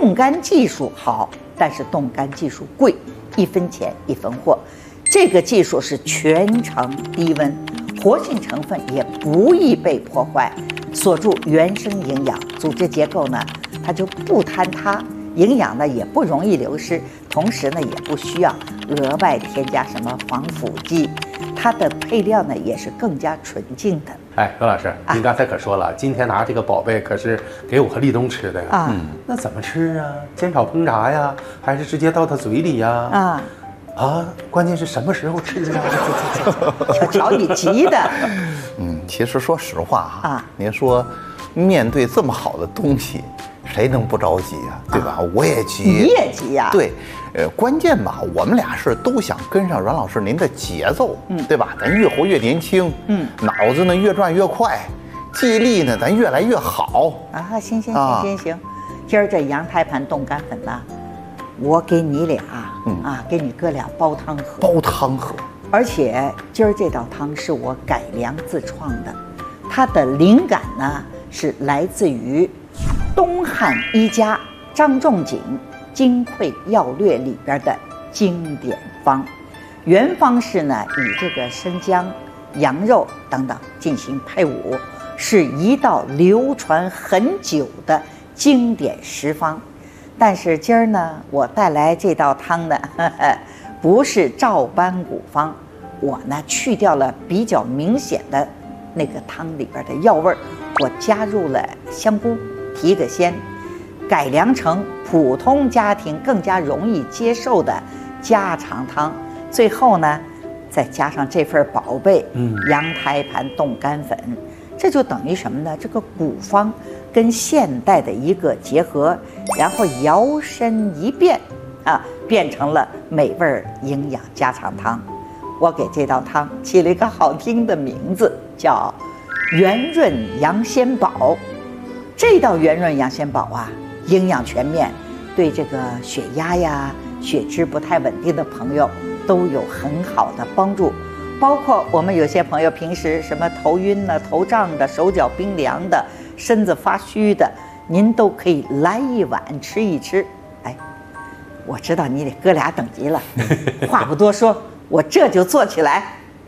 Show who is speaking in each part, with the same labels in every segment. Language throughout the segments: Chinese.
Speaker 1: 冻干技术好，但是冻干技术贵，1分钱1分货。这个技术是全程低温，活性成分也不易被破坏，锁住原生营养，组织结构呢它就不坍塌，营养呢也不容易流失，同时呢也不需要额外添加什么防腐剂，它的配料呢也是更加纯净的。
Speaker 2: 哎，何老师，您刚才可说了，今天拿这个宝贝可是给我和立冬吃的呀。那怎么吃啊？煎炒烹炸呀，还是直接倒到嘴里呀？关键是什么时候吃啊？
Speaker 1: 瞧你急的。
Speaker 3: 其实说实话您说面对这么好的东西，谁能不着急啊？对吧？我也急，
Speaker 1: 你也急呀。
Speaker 3: 对，关键吧，我们俩是都想跟上阮老师您的节奏，对吧？咱越活越年轻，脑子呢越转越快，记忆力呢咱越来越好
Speaker 1: 啊！行，今儿这羊胎盘冻干粉呢，我给你俩给你哥俩煲汤喝。而且今儿这道汤是我改良自创的，它的灵感呢是来自于东汉医家张仲景《金匮要略》里边的经典方。原方是呢以这个生姜、羊肉等等进行配伍，是一道流传很久的经典食方。但是今儿呢，我带来这道汤呢，不是照搬古方，我呢去掉了比较明显的那个汤里边的药味儿，我加入了香菇提个鲜，改良成普通家庭更加容易接受的家常汤。最后呢，再加上这份宝贝羊胎盘冻干粉，这就等于什么呢？这个古方跟现代的一个结合，然后摇身一变变成了美味营养家常汤。我给这道汤起了一个好听的名字，叫圆润羊鲜宝。这道圆润羊鲜宝营养全面，对这个血压呀、血脂不太稳定的朋友都有很好的帮助。包括我们有些朋友平时什么头晕的、头胀的、手脚冰凉的、身子发虚的，您都可以来一碗吃一吃。我知道你得哥俩等急了，话不多说，我这就做起来。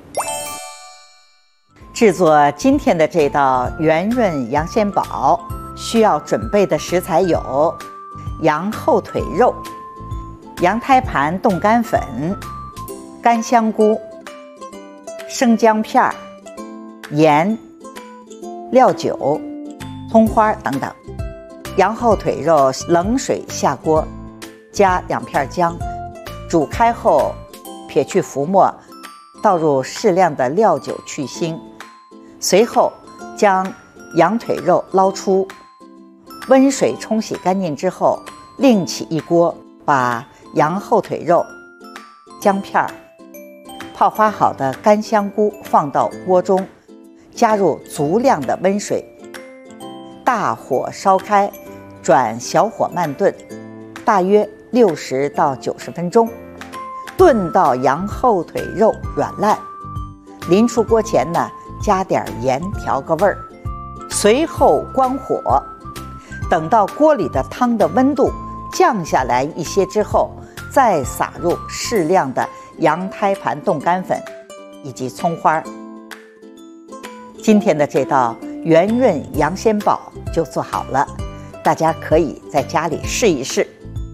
Speaker 1: 制作今天的这道圆润羊鲜宝需要准备的食材有羊后腿肉、羊胎盘冻干粉、干香菇、生姜片、盐、料酒、葱花等等。羊后腿肉冷水下锅，加2片姜，煮开后撇去浮沫，倒入适量的料酒去腥。随后将羊腿肉捞出，温水冲洗干净之后，另起一锅，把羊后腿肉、姜片、泡发好的干香菇放到锅中，加入足量的温水，大火烧开，转小火慢炖，大约60到90分钟，炖到羊后腿肉软烂。临出锅前呢，加点盐调个味儿，随后关火，等到锅里的汤的温度降下来一些之后，再撒入适量的羊胎盘冻干粉以及葱花。今天的这道圆润羊鲜宝就做好了，大家可以在家里试一试。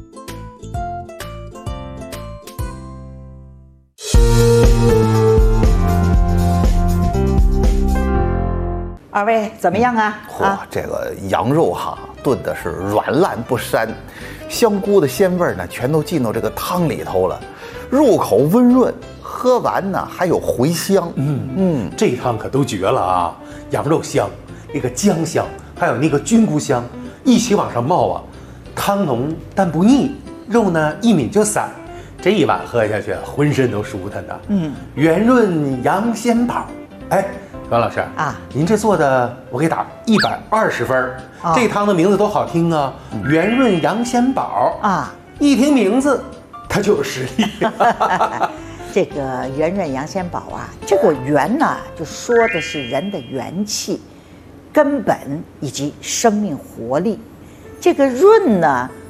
Speaker 1: 二位怎么样啊？
Speaker 3: 这个羊肉炖的是软烂不膻，香菇的鲜味呢全都进到这个汤里头了，入口温润，喝完呢还有回香。
Speaker 2: 这汤可都绝了啊！羊肉香，那个姜香，还有那个菌菇香，一起往上冒汤浓但不腻，肉呢一抿就散，这一碗喝下去浑身都舒坦的。圆润羊鲜宝。阮老师您这做的我给打120分。这汤的名字多好听啊，圆润羊鲜宝一听名字它就有实力。
Speaker 1: 这个圆润羊鲜宝这个圆呢就说的是人的元气、根本以及生命活力，这个润呢